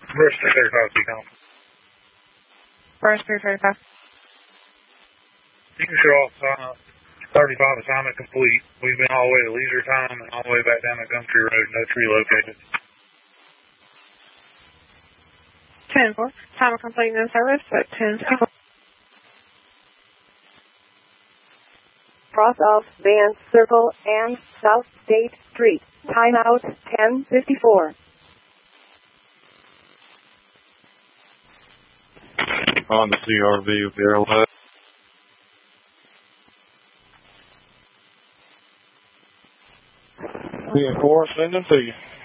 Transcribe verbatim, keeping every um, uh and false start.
First three thirty-five, be calm. First three thirty-five. You can show off uh, thirty-five assignment complete. We've been all the way to Leisure Time and all the way back down to Gumtree Road. No tree located. ten four. Time of complete in service at ten four. Cross off Van Circle and South State Street. Timeout ten fifty-four. On the C R V with Arrowhead. ten four, sending to you.